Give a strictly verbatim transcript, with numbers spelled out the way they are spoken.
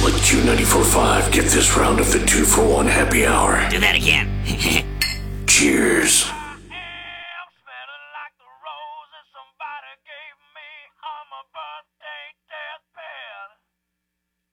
Like Q ninety-four point five, get this round of the two for one happy hour. Do that again. Cheers.